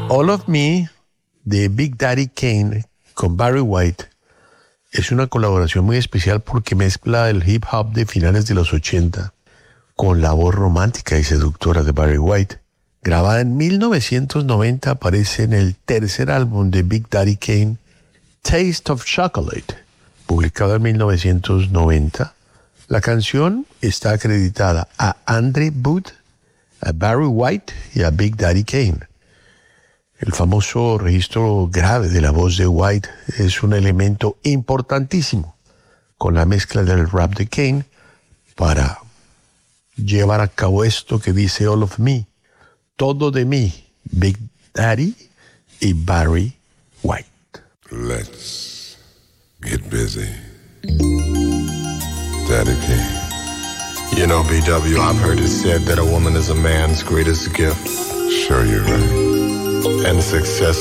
All of Me de Big Daddy Kane con Barry White es una colaboración muy especial porque mezcla el hip hop de finales de los 80 con la voz romántica y seductora de Barry White. Grabada en 1990, aparece en el tercer álbum de Big Daddy Kane, Taste of Chocolate, publicado en 1990. La canción está acreditada a Andre Booth, a Barry White y a Big Daddy Kane. El famoso registro grave de la voz de White es un elemento importantísimo con la mezcla del rap de Kane para llevar a cabo esto que dice All of Me, todo de mí, Big Daddy y Barry White. Let's get busy. Daddy Kane. You know, BW, I've heard it said that a woman is a man's greatest gift. Sure, you're right. And success